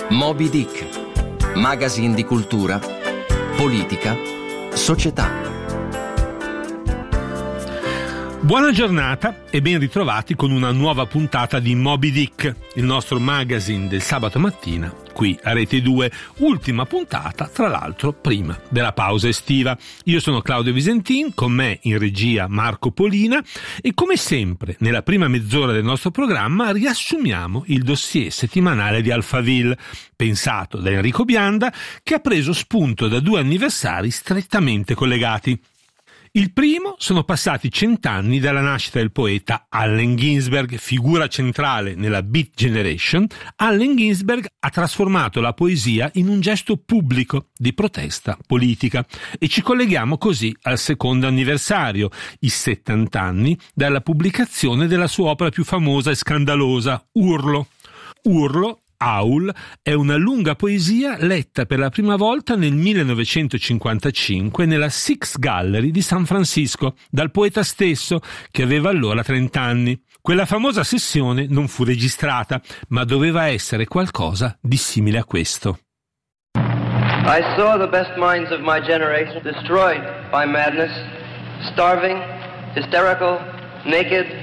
Moby Dick, magazine di cultura, politica, società. Buona giornata e ben ritrovati con una nuova puntata di Moby Dick, il nostro magazine del sabato mattina qui a Rete 2, ultima puntata tra l'altro prima della pausa estiva. Io sono Claudio Visentin, con me in regia Marco Polina e come sempre nella prima mezz'ora del nostro programma riassumiamo il dossier settimanale di Alphaville, pensato da Enrico Bianda, che ha preso spunto da due anniversari strettamente collegati. Il primo, sono passati 100 anni dalla nascita del poeta Allen Ginsberg, figura centrale nella Beat Generation. Allen Ginsberg ha trasformato la poesia in un gesto pubblico di protesta politica e ci colleghiamo così al secondo anniversario, i 70 anni dalla pubblicazione della sua opera più famosa e scandalosa, Urlo. Urlo, Howl, è una lunga poesia letta per la prima volta nel 1955 nella Six Gallery di San Francisco dal poeta stesso, che aveva allora 30 anni. Quella famosa sessione non fu registrata, ma doveva essere qualcosa di simile a questo. I saw the best minds of my generation destroyed by madness, starving, hysterical, naked,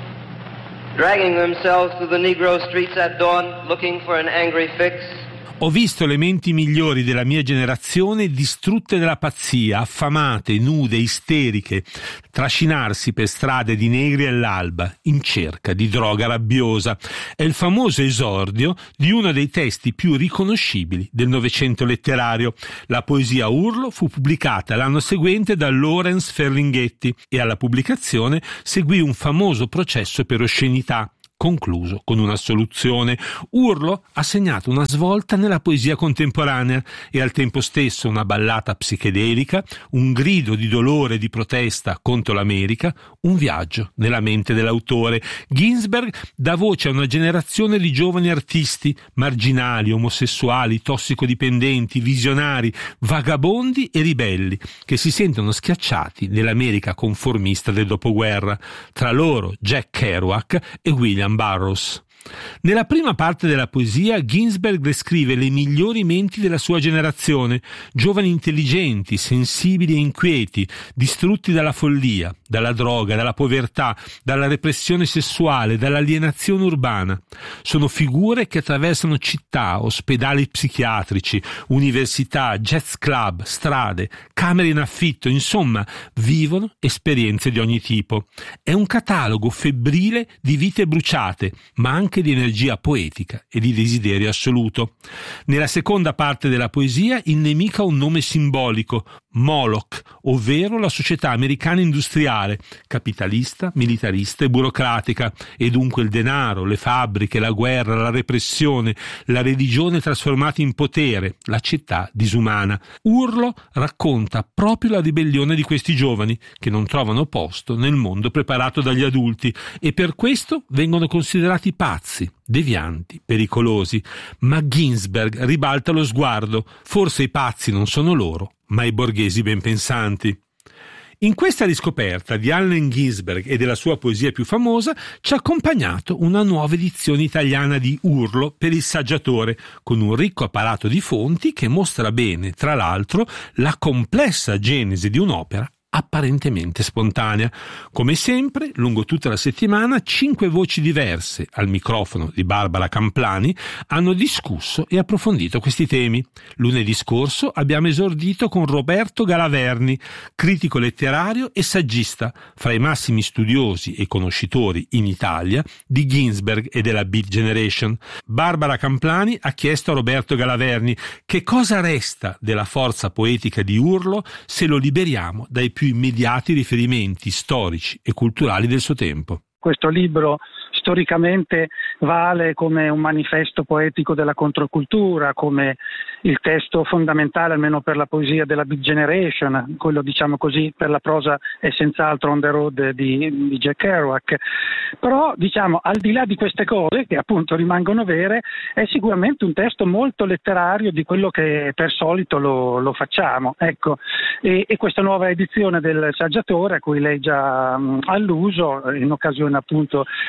dragging themselves through the Negro streets at dawn, looking for an angry fix. Ho visto le menti migliori della mia generazione distrutte dalla pazzia, affamate, nude, isteriche, trascinarsi per strade di negri all'alba, in cerca di droga rabbiosa. È il famoso esordio di uno dei testi più riconoscibili del Novecento letterario. La poesia Urlo fu pubblicata l'anno seguente da Lawrence Ferlinghetti e alla pubblicazione seguì un famoso processo per oscenità, concluso con un'assoluzione. Urlo ha segnato una svolta nella poesia contemporanea e al tempo stesso una ballata psichedelica, un grido di dolore e di protesta contro l'America, un viaggio nella mente dell'autore. Ginsberg dà voce a una generazione di giovani artisti, marginali, omosessuali, tossicodipendenti, visionari, vagabondi e ribelli, che si sentono schiacciati nell'America conformista del dopoguerra. Tra loro Jack Kerouac e William Burroughs. Nella prima parte della poesia Ginsberg descrive le migliori menti della sua generazione, giovani intelligenti, sensibili e inquieti, distrutti dalla follia, dalla droga, dalla povertà, dalla repressione sessuale, dall'alienazione urbana. Sono figure che attraversano città, ospedali psichiatrici, università, jazz club, strade, camere in affitto, insomma, vivono esperienze di ogni tipo. È un catalogo febbrile di vite bruciate, ma anche di energia poetica e di desiderio assoluto. Nella seconda parte della poesia il nemico ha un nome simbolico, Moloch, ovvero la società americana industriale, capitalista, militarista e burocratica, e dunque il denaro, le fabbriche, la guerra, la repressione, la religione trasformata in potere, la città disumana. Urlo racconta proprio la ribellione di questi giovani che non trovano posto nel mondo preparato dagli adulti e per questo vengono considerati pazzi, devianti, pericolosi. Ma Ginsberg ribalta lo sguardo: forse i pazzi non sono loro, ma i borghesi ben pensanti. In questa riscoperta di Allen Ginsberg e della sua poesia più famosa ci ha accompagnato una nuova edizione italiana di Urlo per il saggiatore, con un ricco apparato di fonti che mostra bene, tra l'altro, la complessa genesi di un'opera apparentemente spontanea. Come sempre, lungo tutta la settimana, 5 voci diverse al microfono di Barbara Camplani hanno discusso e approfondito questi temi. Lunedì scorso abbiamo esordito con Roberto Galaverni, critico letterario e saggista, fra i massimi studiosi e conoscitori in Italia di Ginsberg e della Beat Generation. Barbara Camplani ha chiesto a Roberto Galaverni che cosa resta della forza poetica di Urlo se lo liberiamo dai più immediati riferimenti storici e culturali del suo tempo. Questo libro storicamente vale come un manifesto poetico della controcultura, come il testo fondamentale, almeno per la poesia, della Beat Generation, quello diciamo così per la prosa è senz'altro On the Road di Jack Kerouac. Però diciamo al di là di queste cose che appunto rimangono vere, è sicuramente un testo molto letterario di quello che per solito lo facciamo, ecco. E questa nuova edizione del Saggiatore, a cui lei già alluso in occasione appunto del 100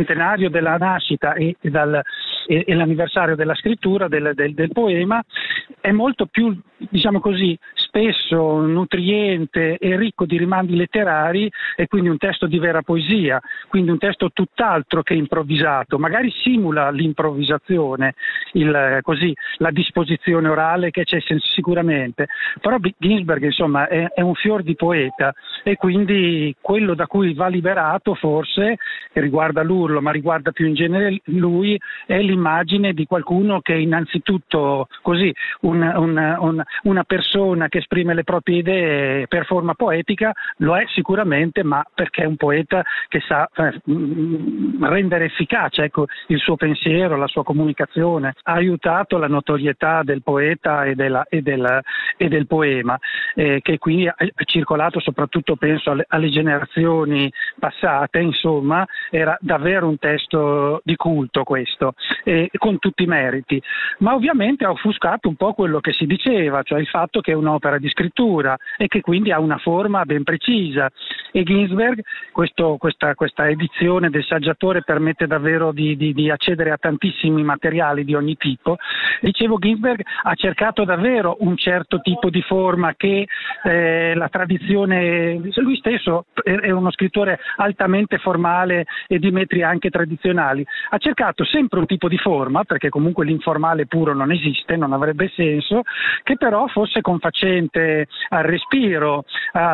centenario della nascita e l'anniversario della scrittura del poema è molto più, diciamo così, spesso nutriente e ricco di rimandi letterari, e quindi un testo di vera poesia, quindi un testo tutt'altro che improvvisato, magari simula l'improvvisazione, la disposizione orale che c'è sicuramente, però Ginsberg insomma è un fior di poeta, e quindi quello da cui va liberato forse, che riguarda l'Urlo ma riguarda più in genere lui, è l'immagine di qualcuno che innanzitutto così una persona che esprime le proprie idee per forma poetica lo è sicuramente, ma perché è un poeta che sa rendere efficace, ecco, il suo pensiero, la sua comunicazione. Ha aiutato la notorietà del poeta e del poema, che qui ha circolato soprattutto penso alle generazioni passate, insomma era davvero un testo di culto questo, con tutti i meriti, ma ovviamente ha offuscato un po' quello che si diceva, cioè il fatto che è un'opera di scrittura e che quindi ha una forma ben precisa, e Ginsberg, questa edizione del Saggiatore permette davvero di accedere a tantissimi materiali di ogni tipo. Dicevo, Ginsberg ha cercato davvero un certo tipo di forma che la tradizione, lui stesso è uno scrittore altamente formale e di metri anche tradizionali, ha cercato sempre un tipo di forma, perché comunque l'informale puro non esiste, non avrebbe senso, che però fosse confacente al respiro,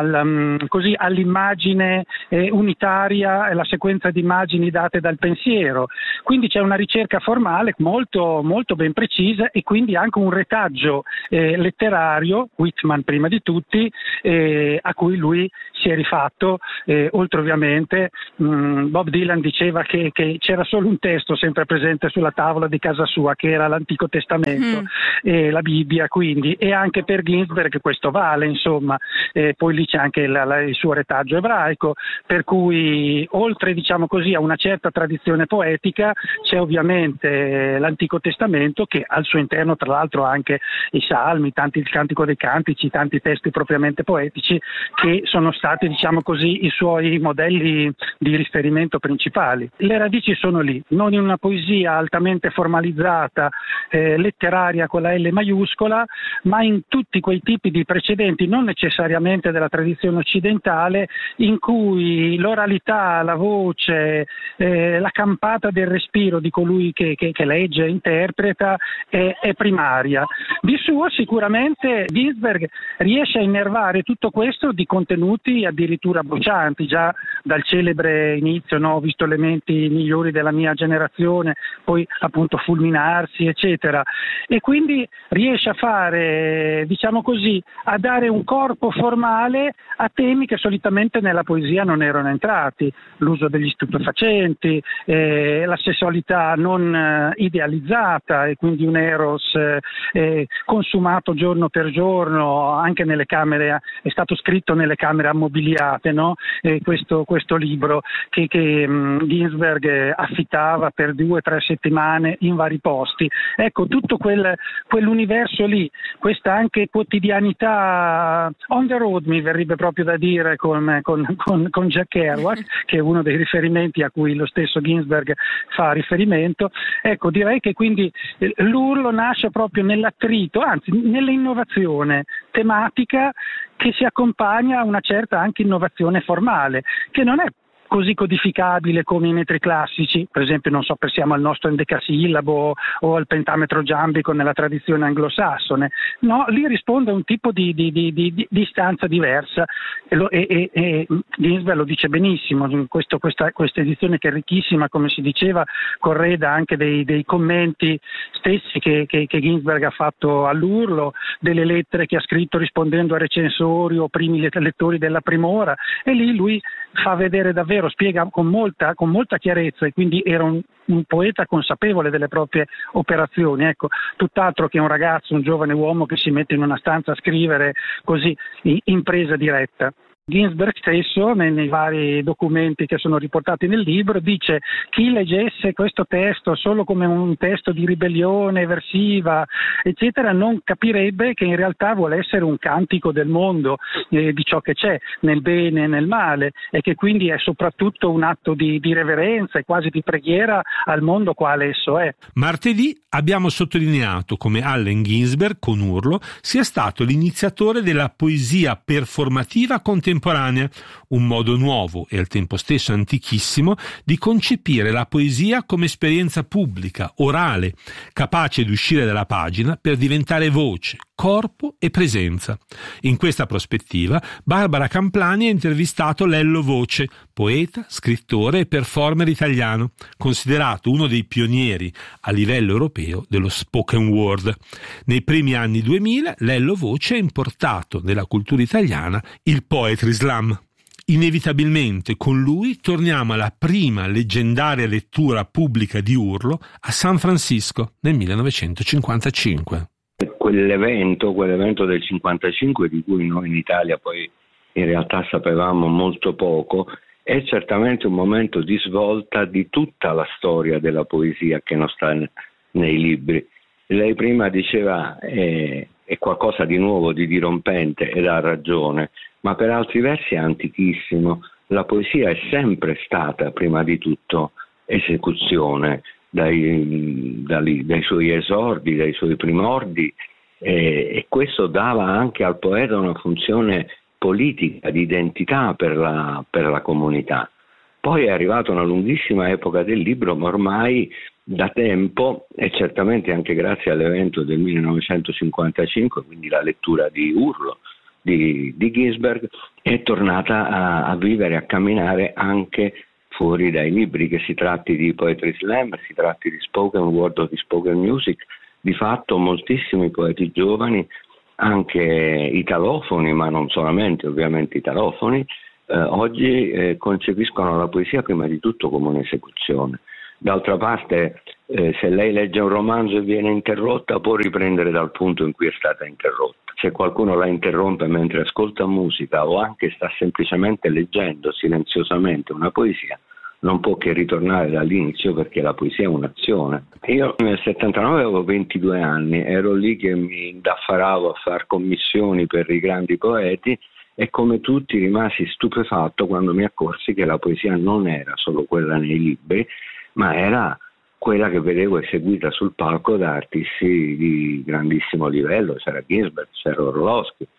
all'immagine unitaria e la sequenza di immagini date dal pensiero. Quindi c'è una ricerca formale molto, molto ben precisa, e quindi anche un retaggio letterario, Whitman prima di tutti, a cui lui si è rifatto, oltre ovviamente Bob Dylan diceva che c'era solo un testo sempre presente sulla tavola di casa sua, che era l'Antico Testamento e la Bibbia, quindi, e anche per Ginsberg questo vale, insomma, poi lì c'è anche il suo retaggio ebraico, per cui oltre, diciamo così, a una certa tradizione poetica c'è ovviamente l'Antico Testamento, che al suo interno tra l'altro ha anche i Salmi, il Cantico dei Cantici, tanti testi propriamente poetici che sono stati, diciamo così, i suoi modelli di riferimento principali. Le radici sono lì, non in una poesia altamente formalizzata, letteraria con la L maiuscola, ma in tutti quei tipi di precedenti, non necessariamente della tradizione occidentale, in cui l'oralità, la voce, la campata del respiro di colui che legge e interpreta è primaria. Di suo sicuramente Ginsberg riesce a innervare tutto questo di contenuti addirittura brucianti, già dal celebre inizio, no? Ho visto elementi migliori della mia generazione, poi appunto fulminarsi, eccetera, e quindi riesce a fare, diciamo così, a dare un corpo formale a temi che solitamente nella poesia non erano entrati: l'uso degli stupefacenti, la sessualità non idealizzata, e quindi un eros consumato giorno per giorno anche nelle camere, è stato scritto nelle camere ammobiliate, no? Questo libro che Ginsberg affittava per 2 o 3 settimane in vari posti. Ecco, tutto quell'universo lì, questa anche quotidianità on the road, mi verrebbe proprio da dire, con Jack Kerouac, che è uno dei riferimenti a cui lo stesso Ginsberg fa riferimento. Ecco, direi che quindi l'Urlo nasce proprio nell'attrito, anzi nell'innovazione tematica che si accompagna a una certa anche innovazione formale, che non è così codificabile come i metri classici, per esempio, non so, pensiamo al nostro endecasillabo o al pentametro giambico nella tradizione anglosassone. No, lì risponde a un tipo di istanza diversa, e Ginsberg lo dice benissimo. Questa edizione, che è ricchissima, come si diceva, correda anche dei commenti stessi che Ginsberg ha fatto all'Urlo, delle lettere che ha scritto rispondendo a recensori o primi lettori della prima ora, e lì lui fa vedere davvero, spiega con molta chiarezza, e quindi era un poeta consapevole delle proprie operazioni, ecco, tutt'altro che un ragazzo, un giovane uomo che si mette in una stanza a scrivere così in presa diretta. Ginsberg stesso, nei vari documenti che sono riportati nel libro, dice: chi leggesse questo testo solo come un testo di ribellione eversiva, eccetera, non capirebbe che in realtà vuole essere un cantico del mondo, di ciò che c'è, nel bene e nel male, e che quindi è soprattutto un atto di reverenza e quasi di preghiera al mondo quale esso è. Martedì abbiamo sottolineato come Allen Ginsberg, con Urlo, sia stato l'iniziatore della poesia performativa contemporanea, un modo nuovo e al tempo stesso antichissimo di concepire la poesia come esperienza pubblica, orale, capace di uscire dalla pagina per diventare voce, corpo e presenza. In questa prospettiva, Barbara Camplani ha intervistato Lello Voce, poeta, scrittore e performer italiano, considerato uno dei pionieri a livello europeo dello spoken word. Nei primi anni 2000, Lello Voce ha importato nella cultura italiana il poetry slam. Inevitabilmente con lui torniamo alla prima leggendaria lettura pubblica di Urlo a San Francisco nel 1955. Quell'evento del 55, di cui noi in Italia poi in realtà sapevamo molto poco, è certamente un momento di svolta di tutta la storia della poesia che non sta nei libri. Lei prima diceva è qualcosa di nuovo, di dirompente, ed ha ragione, ma per altri versi è antichissimo. La poesia è sempre stata prima di tutto esecuzione, dai suoi esordi, dai suoi primordi, e questo dava anche al poeta una funzione politica, di identità per la comunità. Poi è arrivata una lunghissima epoca del libro, ma ormai da tempo, e certamente anche grazie all'evento del 1955, quindi la lettura di Urlo, di Ginsberg, è tornata a vivere, a camminare anche fuori dai libri, che si tratti di poetry slam, si tratti di spoken word o di spoken music. Di fatto moltissimi poeti giovani, anche italofoni, ma non solamente ovviamente italofoni, oggi concepiscono la poesia prima di tutto come un'esecuzione. D'altra parte, se lei legge un romanzo e viene interrotta, può riprendere dal punto in cui è stata interrotta. Se qualcuno la interrompe mentre ascolta musica o anche sta semplicemente leggendo silenziosamente una poesia, non può che ritornare dall'inizio, perché la poesia è un'azione. Io nel 79 avevo 22 anni, ero lì che mi indaffaravo a fare commissioni per i grandi poeti, e come tutti rimasi stupefatto quando mi accorsi che la poesia non era solo quella nei libri, ma era quella che vedevo eseguita sul palco da artisti di grandissimo livello. C'era Ginsberg, c'era Orlowski,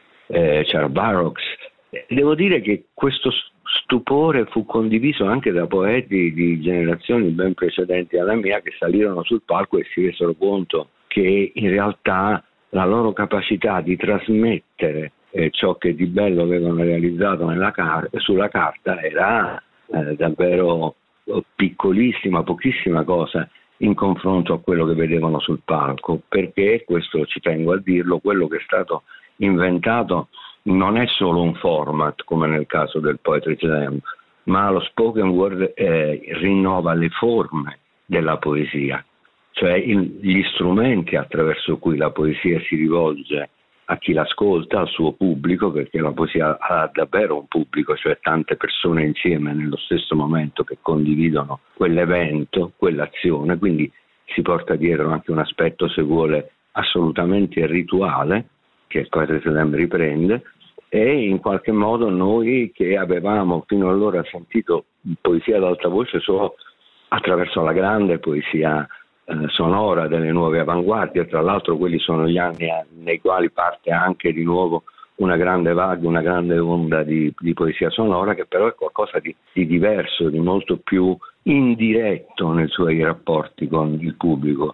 c'era Barrocks. Devo dire che questo stupore fu condiviso anche da poeti di generazioni ben precedenti alla mia, che salirono sul palco e si resero conto che in realtà la loro capacità di trasmettere ciò che di bello avevano realizzato sulla carta era davvero piccolissima, pochissima cosa in confronto a quello che vedevano sul palco, perché, questo ci tengo a dirlo, quello che è stato inventato non è solo un format, come nel caso del poetry slam, ma lo spoken word rinnova le forme della poesia, cioè gli strumenti attraverso cui la poesia si rivolge a chi l'ascolta, al suo pubblico, perché la poesia ha davvero un pubblico, cioè tante persone insieme nello stesso momento che condividono quell'evento, quell'azione, quindi si porta dietro anche un aspetto, se vuole, assolutamente rituale, che il poetry slam riprende, e in qualche modo noi, che avevamo fino allora sentito poesia ad alta voce solo attraverso la grande poesia sonora delle nuove avanguardie, tra l'altro quelli sono gli anni nei quali parte anche di nuovo una grande vaga, una grande onda di poesia sonora, che però è qualcosa di diverso, di molto più indiretto nei suoi rapporti con il pubblico,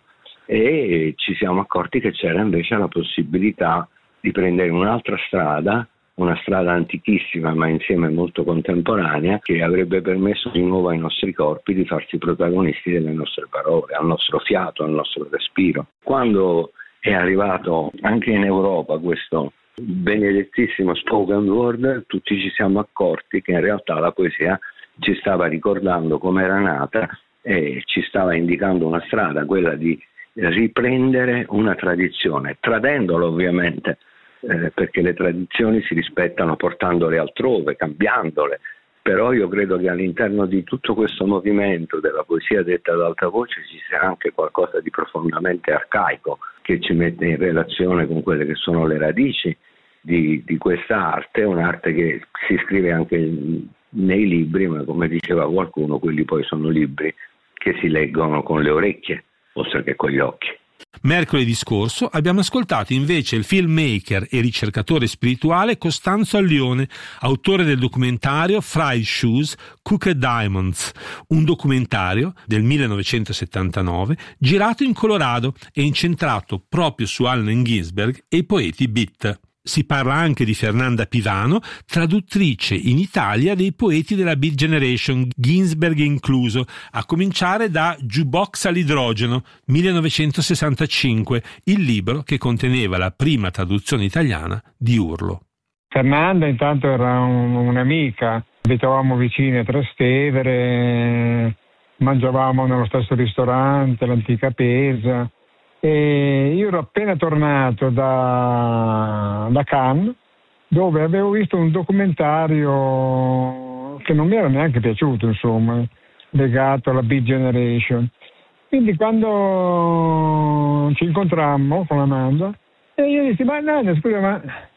e ci siamo accorti che c'era invece la possibilità di prendere un'altra strada, una strada antichissima ma insieme molto contemporanea, che avrebbe permesso di nuovo ai nostri corpi di farsi protagonisti delle nostre parole, al nostro fiato, al nostro respiro. Quando è arrivato anche in Europa questo benedettissimo spoken word, tutti ci siamo accorti che in realtà la poesia ci stava ricordando come era nata e ci stava indicando una strada, quella di riprendere una tradizione, tradendola ovviamente perché le tradizioni si rispettano portandole altrove, cambiandole. Però io credo che all'interno di tutto questo movimento della poesia detta ad alta voce ci sia anche qualcosa di profondamente arcaico che ci mette in relazione con quelle che sono le radici di questa arte, un'arte che si scrive anche nei libri, ma come diceva qualcuno, quelli poi sono libri che si leggono con le orecchie, oltre che con gli occhi. Mercoledì scorso abbiamo ascoltato invece il filmmaker e ricercatore spirituale Costanzo Allione, autore del documentario Fried Shoes, Cooked Diamonds, un documentario del 1979 girato in Colorado e incentrato proprio su Allen Ginsberg e i poeti beat. Si parla anche di Fernanda Pivano, traduttrice in Italia dei poeti della Beat Generation, Ginsberg incluso, a cominciare da Jukebox all'idrogeno, 1965, il libro che conteneva la prima traduzione italiana di Urlo. Fernanda intanto era un'amica, abitavamo vicini a Trastevere, mangiavamo nello stesso ristorante, l'Antica Pesa. E io ero appena tornato da Cannes, dove avevo visto un documentario che non mi era neanche piaciuto, insomma, legato alla Beat Generation. Quindi quando ci incontrammo con Amanda, e io dissi, ma Nanda, scusa,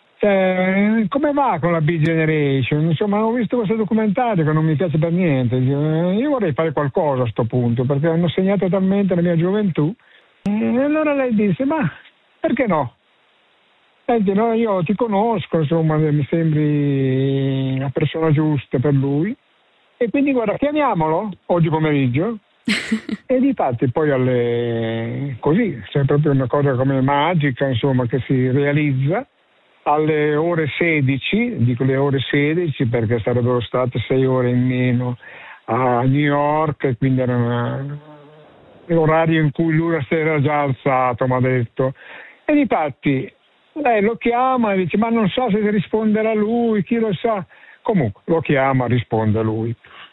come va con la Beat Generation? Insomma, ho visto questo documentario che non mi piace per niente. Io vorrei fare qualcosa a sto punto, perché hanno segnato talmente la mia gioventù. E allora lei disse, ma perché no? Senti, no, io ti conosco, insomma, mi sembri la persona giusta per lui. E quindi guarda, chiamiamolo oggi pomeriggio. E difatti poi così, c'è proprio una cosa come magica, insomma, che si realizza alle ore 16, dico le ore 16 perché sarebbero state 6 ore in meno a New York, e quindi era l'orario in cui lui si era già alzato, mi ha detto. E difatti lei lo chiama e dice, ma non so se risponderà lui, chi lo sa. Comunque lo chiama, risponde lui.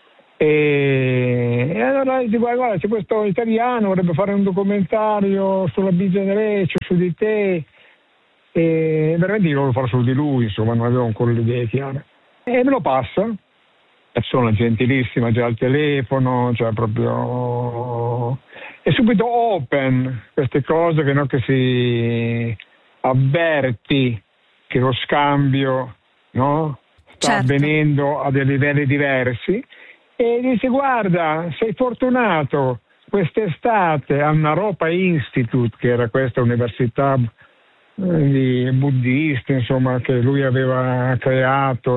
E allora lei dice, guarda, c'è questo italiano, vorrebbe fare un documentario sulla Beat Generation, su di te. E veramente io volevo fare su di lui, insomma, non avevo ancora le idee chiare. E me lo passa. Persona gentilissima, già al telefono, cioè proprio... E subito open queste cose che si avverti che lo scambio, no, sta avvenendo a dei livelli diversi, e dice, guarda, sei fortunato, quest'estate a Naropa Institute, che era questa università di buddisti, insomma, che lui aveva creato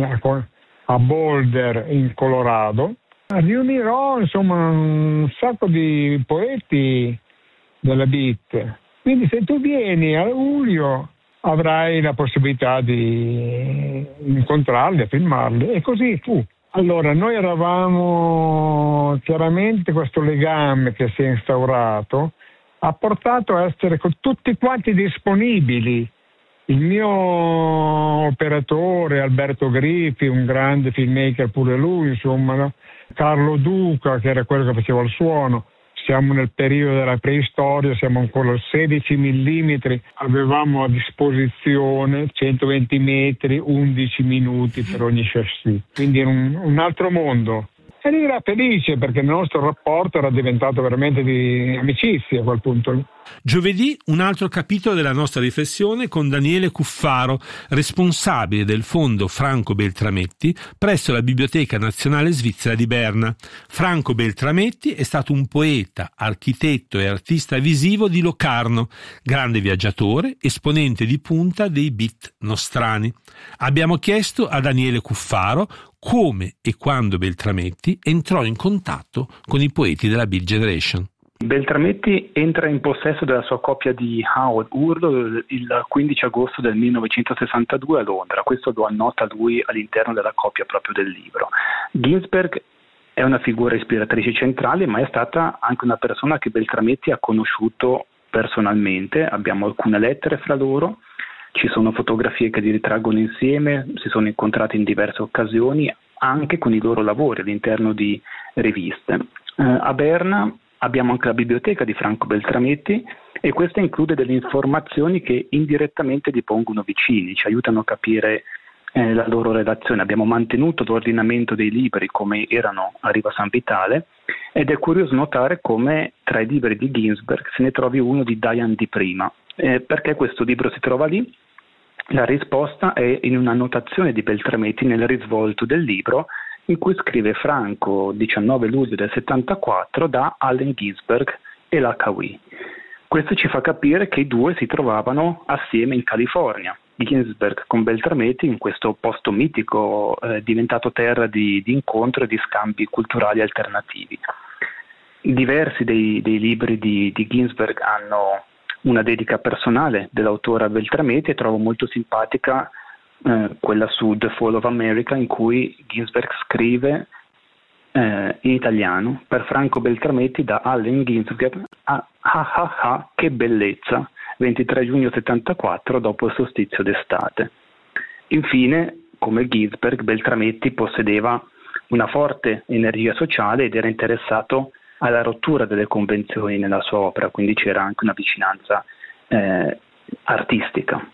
a Boulder in Colorado, riunirò, insomma, un sacco di poeti della beat. Quindi se tu vieni a luglio avrai la possibilità di incontrarli, a filmarli, e così tu. Allora, noi eravamo chiaramente, questo legame che si è instaurato ha portato a essere con tutti quanti disponibili. Il mio operatore Alberto Griffi, un grande filmmaker pure lui, insomma, no? Carlo Duca, che era quello che faceva il suono. Siamo nel periodo della preistoria, siamo ancora a 16 millimetri, avevamo a disposizione 120 metri, 11 minuti per ogni chassis, quindi era un altro mondo. E lui era felice perché il nostro rapporto era diventato veramente di amicizia a quel punto. Giovedì un altro capitolo della nostra riflessione con Daniele Cuffaro, responsabile del fondo Franco Beltrametti presso la Biblioteca Nazionale Svizzera di Berna. Franco Beltrametti è stato un poeta, architetto e artista visivo di Locarno, grande viaggiatore, esponente di punta dei beat nostrani. Abbiamo chiesto a Daniele Cuffaro come e quando Beltrametti entrò in contatto con i poeti della Beat Generation. Beltrametti entra in possesso della sua copia di Howard Urlo il 15 agosto del 1962 a Londra. Questo lo annota lui all'interno della copia proprio del libro. Ginsberg è una figura ispiratrice centrale, ma è stata anche una persona che Beltrametti ha conosciuto personalmente. Abbiamo alcune lettere fra loro, ci sono fotografie che li ritraggono insieme, si sono incontrati in diverse occasioni, anche con i loro lavori all'interno di riviste. A Berna Abbiamo anche la biblioteca di Franco Beltrametti, e questa include delle informazioni che indirettamente li pongono vicini, ci aiutano a capire la loro relazione. Abbiamo mantenuto l'ordinamento dei libri come erano a Riva San Vitale, ed è curioso notare come tra i libri di Ginsberg se ne trovi uno di Diane di Prima. Perché questo libro si trova lì? La risposta è in una annotazione di Beltrametti nel risvolto del libro, in cui scrive: Franco, 19 luglio del 74, da Allen Ginsberg e l'HW. Questo ci fa capire che i due si trovavano assieme in California, Ginsberg con Beltrametti, in questo posto mitico diventato terra di incontro e di scambi culturali alternativi. Diversi dei libri di Ginsberg hanno una dedica personale dell'autore a Beltrametti, e trovo molto simpatica quella su The Fall of America, in cui Ginsberg scrive in italiano: per Franco Beltrametti da Allen Ginsberg, che bellezza, 23 giugno 74, dopo il solstizio d'estate. Infine, come Ginsberg, Beltrametti possedeva una forte energia sociale ed era interessato alla rottura delle convenzioni nella sua opera, quindi c'era anche una vicinanza artistica.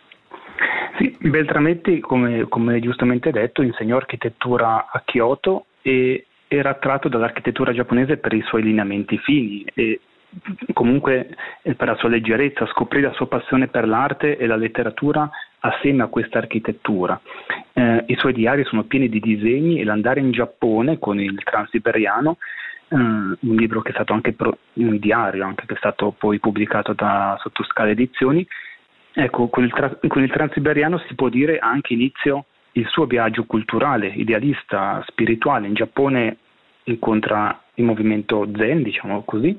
Sì, Beltrametti, come giustamente detto, insegnò architettura a Kyoto e era attratto dall'architettura giapponese per i suoi lineamenti fini e comunque per la sua leggerezza. Scoprì la sua passione per l'arte e la letteratura assieme a questa architettura. I suoi diari sono pieni di disegni, e l'andare in Giappone con il Transiberiano, un libro che è stato anche un diario, anche che è stato poi pubblicato da Sottoscala Edizioni. Ecco, con il Transiberiano si può dire anche inizio il suo viaggio culturale, idealista, spirituale. In Giappone incontra il movimento Zen, diciamo così,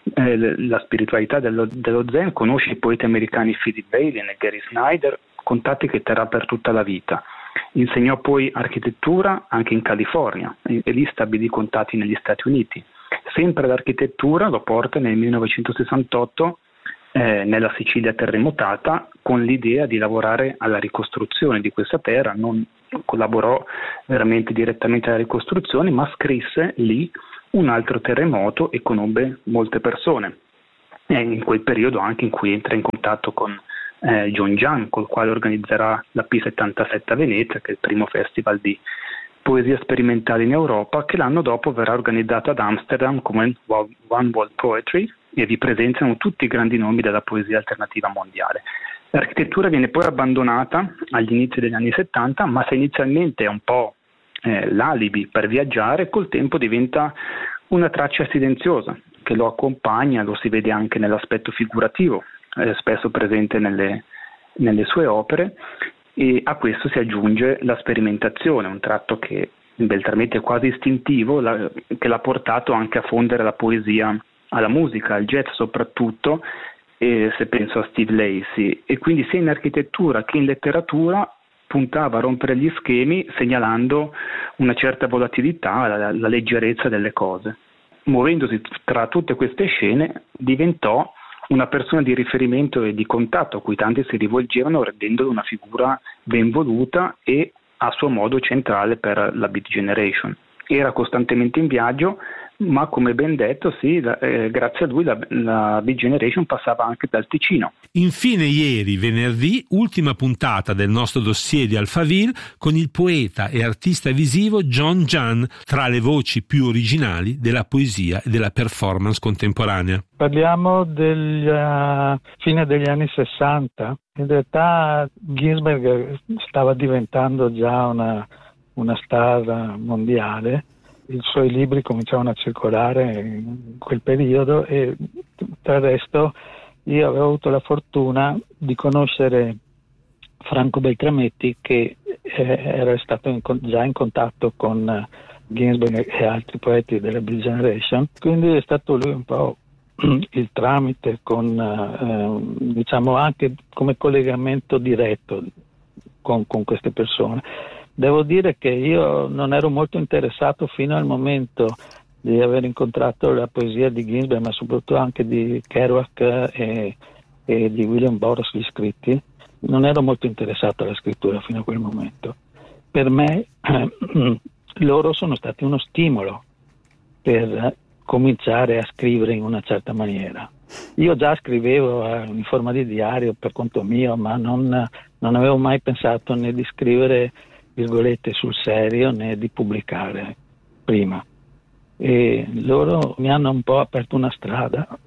la spiritualità dello Zen, conosce i poeti americani Philip Bailey e Gary Snyder, contatti che terrà per tutta la vita. Insegnò poi architettura anche in California e lì stabilì contatti negli Stati Uniti. Sempre l'architettura lo porta nel 1968 nella Sicilia terremotata, con l'idea di lavorare alla ricostruzione di questa terra. Non collaborò veramente direttamente alla ricostruzione, ma scrisse lì un altro terremoto e conobbe molte persone. È in quel periodo anche in cui entra in contatto con John Jahn, col quale organizzerà la P77 a Venezia, che è il primo festival di poesia sperimentale in Europa, che l'anno dopo verrà organizzato ad Amsterdam come One World Poetry, e vi presentano tutti i grandi nomi della poesia alternativa mondiale. L'architettura viene poi abbandonata agli inizi degli anni 70, ma se inizialmente è un po' l'alibi per viaggiare, col tempo diventa una traccia silenziosa che lo accompagna. Lo si vede anche nell'aspetto figurativo, spesso presente nelle sue opere, e a questo si aggiunge la sperimentazione, un tratto che in Beltrametti è quasi istintivo, che l'ha portato anche a fondere la poesia alla musica, al jazz soprattutto, e se penso a Steve Lacy. E quindi sia in architettura che in letteratura puntava a rompere gli schemi, segnalando una certa volatilità, la leggerezza delle cose. Muovendosi tra tutte queste scene, diventò una persona di riferimento e di contatto a cui tanti si rivolgevano, rendendolo una figura ben voluta e a suo modo centrale per la Beat Generation. Era costantemente in viaggio, ma come ben detto, sì, grazie a lui la Beat Generation passava anche dal Ticino. Infine ieri, venerdì, ultima puntata del nostro dossier di Alphaville con il poeta e artista visivo John Jahn, tra le voci più originali della poesia e della performance contemporanea. Parliamo del fine degli anni 60. In realtà Ginsberg stava diventando già una star mondiale. I suoi libri cominciavano a circolare in quel periodo, e per il resto io avevo avuto la fortuna di conoscere Franco Beltrametti, che era stato già in contatto con Ginsberg e altri poeti della Beat Generation, quindi è stato lui un po' il tramite, con diciamo anche come collegamento diretto con queste persone. Devo dire che io non ero molto interessato fino al momento di aver incontrato la poesia di Ginsberg, ma soprattutto anche di Kerouac e di William Burroughs, gli scritti. Non ero molto interessato alla scrittura fino a quel momento. Per me loro sono stati uno stimolo per cominciare a scrivere in una certa maniera. Io già scrivevo in forma di diario per conto mio, ma non avevo mai pensato né di scrivere virgolette sul serio né di pubblicare prima. E loro mi hanno un po' aperto una strada